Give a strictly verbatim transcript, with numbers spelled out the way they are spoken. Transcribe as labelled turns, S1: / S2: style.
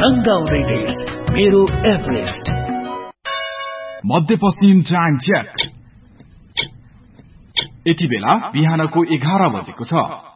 S1: रंगाउँदै देश मेरो एभरेस्ट।
S2: मध्यपश्चिम जाङ ज्याक। यति बेला बिहानको एघार बजेको छ।